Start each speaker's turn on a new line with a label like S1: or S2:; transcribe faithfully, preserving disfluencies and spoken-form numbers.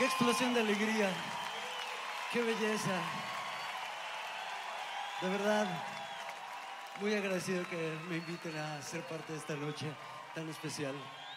S1: Qué explosión de alegría, qué belleza. De verdad, muy agradecido que me inviten a ser parte de esta noche tan especial.